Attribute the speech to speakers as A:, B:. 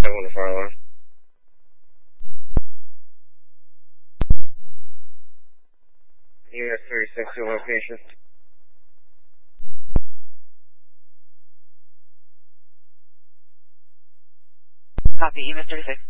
A: on the fire alarm. US 36 to location.
B: Copy, EMS 36.